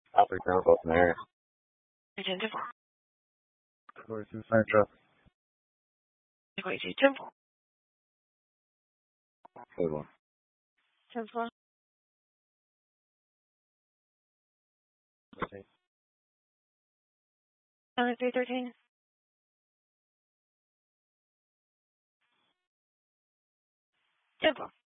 Alfred Grounds in there. 前政府， Where's the center? 这个以及政府， 对吧？ 政府。313. 政府。